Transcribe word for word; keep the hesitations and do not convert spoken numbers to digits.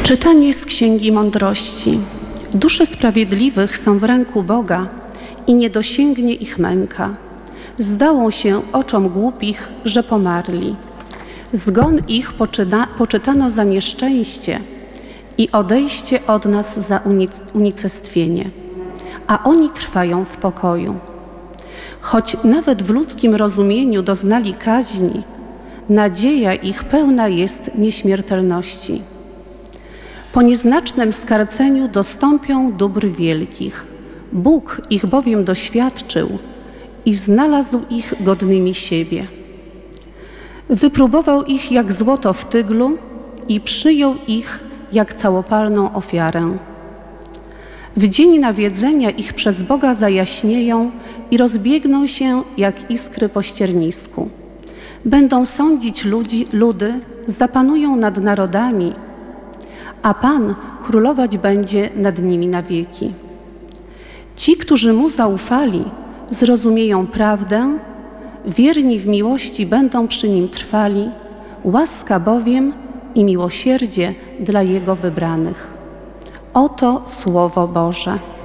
Czytanie z Księgi Mądrości. Dusze sprawiedliwych są w ręku Boga i nie dosięgnie ich męka. Zdało się oczom głupich, że pomarli. Zgon ich poczyta, poczytano za nieszczęście i odejście od nas za unicestwienie, a oni trwają w pokoju. Choć nawet w ludzkim rozumieniu doznali kaźni, nadzieja ich pełna jest nieśmiertelności. Po nieznacznym skarceniu dostąpią dóbr wielkich. Bóg ich bowiem doświadczył i znalazł ich godnymi siebie. Wypróbował ich jak złoto w tyglu i przyjął ich jak całopalną ofiarę. W dzień nawiedzenia ich przez Boga zajaśnieją i rozbiegną się jak iskry po ściernisku. Będą sądzić ludzi, ludy, zapanują nad narodami, a Pan królować będzie nad nimi na wieki. Ci, którzy Mu zaufali, zrozumieją prawdę, wierni w miłości będą przy Nim trwali, łaska bowiem i miłosierdzie dla Jego wybranych. Oto Słowo Boże.